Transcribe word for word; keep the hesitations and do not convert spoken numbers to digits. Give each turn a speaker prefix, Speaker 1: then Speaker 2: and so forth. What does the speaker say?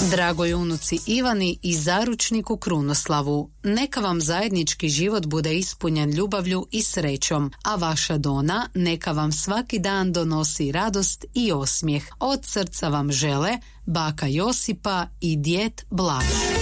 Speaker 1: Dragoj unuci Ivani i zaručniku Krunoslavu, neka vam zajednički život bude ispunjen ljubavlju i srećom, a vaša Dona neka vam svaki dan donosi radost i osmijeh. Od srca vam žele baka Josipa i djed Blaž.